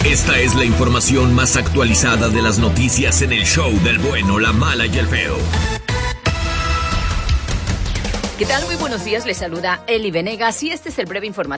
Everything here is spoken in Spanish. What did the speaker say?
Esta es la información más actualizada de las noticias en el show del bueno, la mala y el feo. ¿Qué tal? Muy buenos días, les saluda Eli Venegas y este es el breve informativo